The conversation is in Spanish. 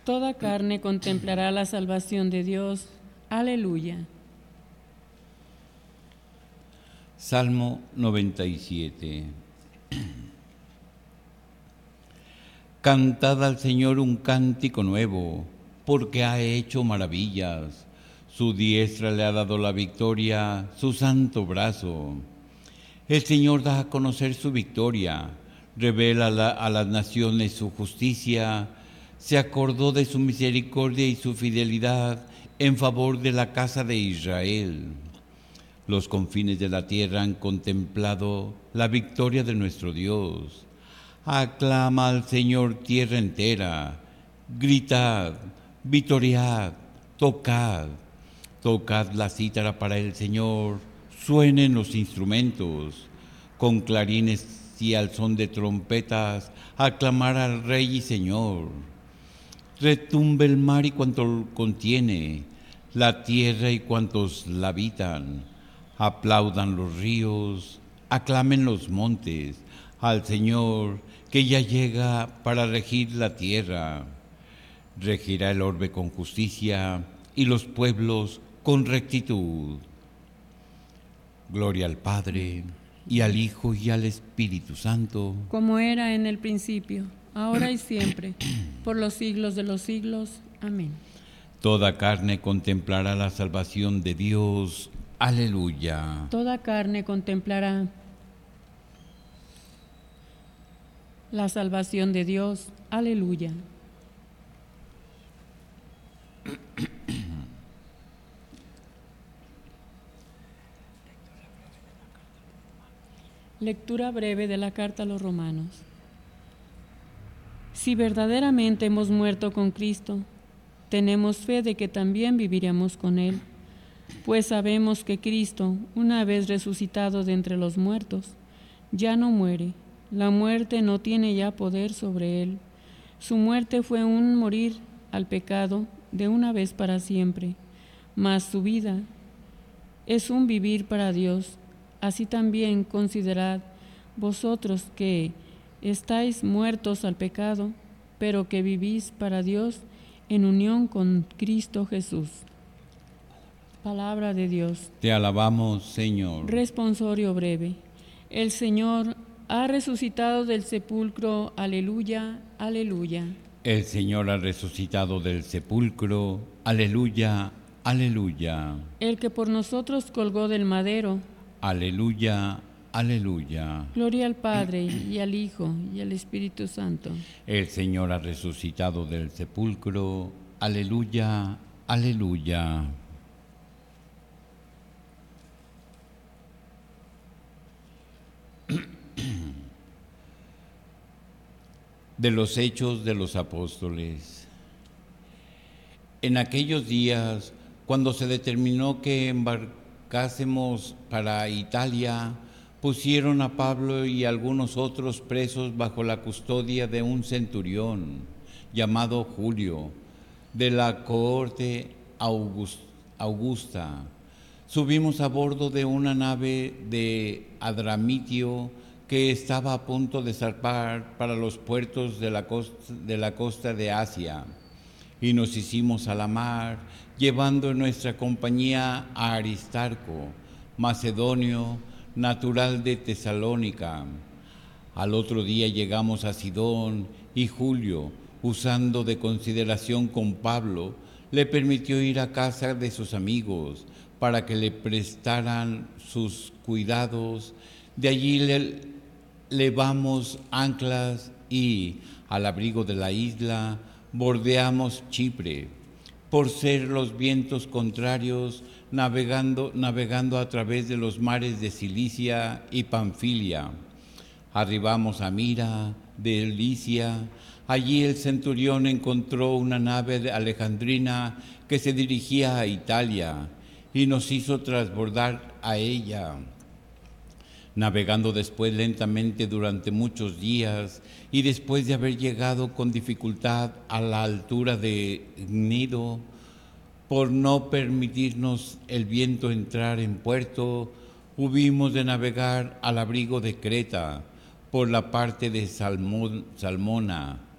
Toda carne contemplará la salvación de Dios. Aleluya. Salmo 97. Cantad al Señor un cántico nuevo, porque ha hecho maravillas. Su diestra le ha dado la victoria, su santo brazo. El Señor da a conocer su victoria, revela a las naciones su justicia, se acordó de su misericordia y su fidelidad en favor de la casa de Israel. Los confines de la tierra han contemplado la victoria de nuestro Dios. Aclama al Señor tierra entera, gritad, vitoriad, tocad. Tocad la cítara para el Señor, suenen los instrumentos, con clarines y al son de trompetas, aclamar al Rey y Señor. Retumbe el mar y cuanto contiene, la tierra y cuantos la habitan. Aplaudan los ríos, aclamen los montes, al Señor que ya llega para regir la tierra. Regirá el orbe con justicia y los pueblos con rectitud. Gloria al Padre, y al Hijo, y al Espíritu Santo. Como era en el principio, ahora y siempre, por los siglos de los siglos. Amén. Toda carne contemplará la salvación de Dios. Aleluya. Toda carne contemplará la salvación de Dios. Aleluya. Lectura breve de la carta a los Romanos. Si verdaderamente hemos muerto con Cristo, tenemos fe de que también viviremos con Él, pues sabemos que Cristo, una vez resucitado de entre los muertos, ya no muere. La muerte no tiene ya poder sobre Él. Su muerte fue un morir al pecado de una vez para siempre, mas su vida es un vivir para Dios. Así también considerad vosotros que estáis muertos al pecado, pero que vivís para Dios en unión con Cristo Jesús. Palabra de Dios. Te alabamos, Señor. Responsorio breve. El Señor ha resucitado del sepulcro. Aleluya, aleluya. El Señor ha resucitado del sepulcro. Aleluya, aleluya. El que por nosotros colgó del madero. Aleluya, aleluya. Gloria al Padre, y al Hijo, y al Espíritu Santo. El Señor ha resucitado del sepulcro. Aleluya, aleluya. De los Hechos de los Apóstoles. En aquellos días, cuando se determinó que embarcásemos para Italia, pusieron a Pablo y algunos otros presos bajo la custodia de un centurión llamado Julio, de la cohorte Augusta. Subimos a bordo de una nave de Adramitio que estaba a punto de zarpar para los puertos de la costa de Asia, y nos hicimos a la mar, llevando en nuestra compañía a Aristarco, macedonio, natural de Tesalónica. Al otro día llegamos a Sidón, y Julio, usando de consideración con Pablo, le permitió ir a casa de sus amigos para que le prestaran sus cuidados. De allí levamos anclas y, al abrigo de la isla, bordeamos Chipre. Por ser los vientos contrarios, navegando a través de los mares de Cilicia y Panfilia. Arribamos a Mira de Licia. Allí el centurión encontró una nave alejandrina que se dirigía a Italia y nos hizo transbordar a ella. Navegando después lentamente durante muchos días, y después de haber llegado con dificultad a la altura de Gnido, por no permitirnos el viento entrar en puerto, hubimos de navegar al abrigo de Creta, por la parte de Salmona.